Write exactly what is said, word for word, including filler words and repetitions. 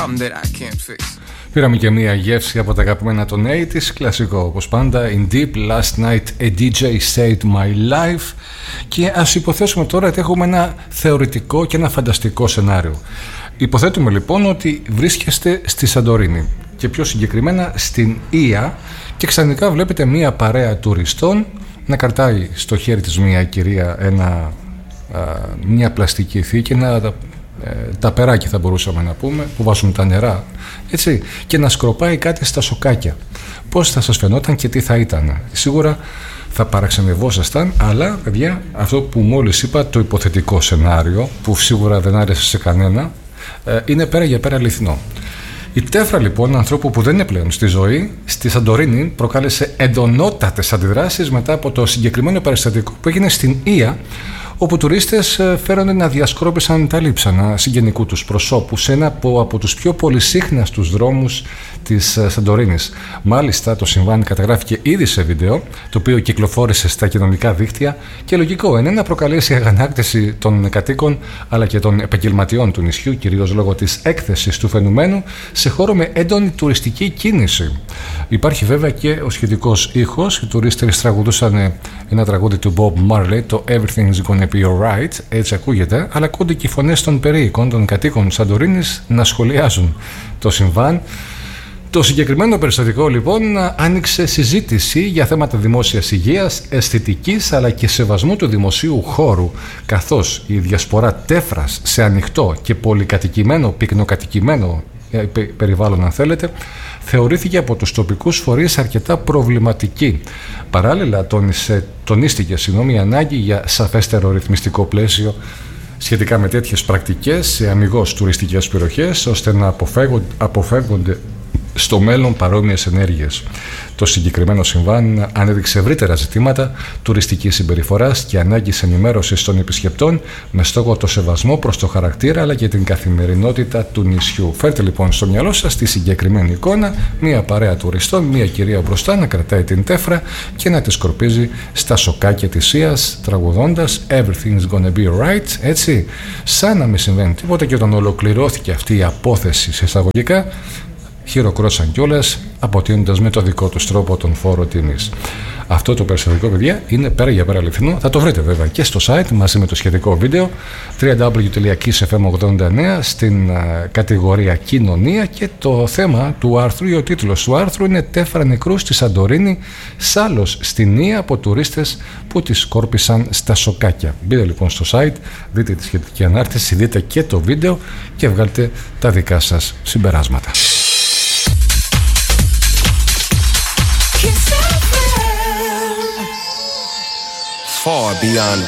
problem that I can't fix. Πήραμε και μία γεύση από τα αγαπημένα των ογδόντα, κλασικό όπως πάντα. In Deep, Last Night a ντι τζέι Saved My Life. Και ας υποθέσουμε τώρα ότι έχουμε ένα θεωρητικό και ένα φανταστικό σενάριο. Υποθέτουμε λοιπόν ότι βρίσκεστε στη Σαντορίνη και πιο συγκεκριμένα στην Ία και ξαφνικά βλέπετε μία παρέα τουριστών να κρατάει στο χέρι της μία κυρία ένα, α, μια πλαστική θήκη, ένα ε, ταπεράκι θα μπορούσαμε να πούμε, που βάζουν τα νερά, έτσι, και να σκροπάει κάτι στα σοκάκια. Πώς θα σας φαινόταν και τι θα ήταν? Σίγουρα θα παραξενευόσασταν, αλλά παιδιά, αυτό που μόλις είπα, το υποθετικό σενάριο που σίγουρα δεν άρεσε σε κανένα, ε, είναι πέρα για πέρα αληθινό. Η τέφρα λοιπόν ανθρώπου που δεν είναι πλέον στη ζωή στη Σαντορίνη προκάλεσε εντονότατες αντιδράσεις μετά από το συγκεκριμένο περιστατικό που έγινε στην Ία, όπου τουρίστες φέρονται να διασκρόπησαν τα λείψανα συγγενικού τους προσώπου σε ένα από, από τους πιο πολυσύχναστους δρόμους της Σαντορίνης. Μάλιστα το συμβάν καταγράφηκε ήδη σε βίντεο, το οποίο κυκλοφόρησε στα κοινωνικά δίκτυα και λογικό είναι να προκαλέσει αγανάκτηση των κατοίκων αλλά και των επαγγελματιών του νησιού, κυρίως λόγω της έκθεσης του φαινομένου σε χώρο με έντονη τουριστική κίνηση. Υπάρχει βέβαια και ο σχετικός ήχος. Οι τουρίστες τραγουδούσαν ένα τραγούδι του Bob Marley, το Everything's Gonna Be Alright, έτσι ακούγεται, αλλά ακούγονται και οι φωνές των περίοικων, των κατοίκων Σαντορίνης να σχολιάζουν το συμβάν. Το συγκεκριμένο περιστατικό λοιπόν άνοιξε συζήτηση για θέματα δημόσιας υγείας, αισθητικής αλλά και σεβασμού του δημοσίου χώρου, καθώς η διασπορά τέφρας σε ανοιχτό και πολυκατοικημένο, πυκνοκατοικημένο περιβάλλον αν θέλετε, θεωρήθηκε από τους τοπικούς φορείς αρκετά προβληματική. Παράλληλα τόνισε, τονίστηκε συγγνώμη, η ανάγκη για σαφέστερο ρυθμιστικό πλαίσιο σχετικά με τέτοιες πρακτικές σε αμιγώς τουριστικές περιοχές, ώστε να αποφεύγονται, αποφεύγονται στο μέλλον παρόμοιες ενέργειες. Το συγκεκριμένο συμβάν ανέδειξε ευρύτερα ζητήματα τουριστικής συμπεριφοράς και ανάγκης ενημέρωσης των επισκεπτών με στόχο το σεβασμό προς το χαρακτήρα αλλά και την καθημερινότητα του νησιού. Φέρτε λοιπόν στο μυαλό σας τη συγκεκριμένη εικόνα, μία παρέα τουριστών, μία κυρία μπροστά να κρατάει την τέφρα και να τη σκορπίζει στα σοκάκια της Ίας, τραγουδώντας Everything's gonna be alright, έτσι, σαν να μην συμβαίνει τίποτα, και όταν ολοκληρώθηκε αυτή η απόθεση σε εισαγωγικά, χειροκρότησαν κιόλας, αποτείνοντας με το δικό τους τρόπο τον φόρο τιμής. Αυτό το περιστατικό, παιδιά, είναι πέρα για πέρα αληθινό. Θα το βρείτε βέβαια και στο site μαζί με το σχετικό βίντεο double-u double-u double-u τελεία kiss f m ογδόντα εννέα στην uh, κατηγορία κοινωνία, και το θέμα του άρθρου ή ο τίτλος του άρθρου είναι «Τέφρα νεκρού στη Σαντορίνη, σάλος στην Ία από τουρίστες που τις σκόρπισαν στα σοκάκια». Μπείτε λοιπόν στο site, δείτε τη σχετική ανάρτηση, δείτε και το βίντεο και βγάλετε τα δικά σας συμπεράσματα. Far beyond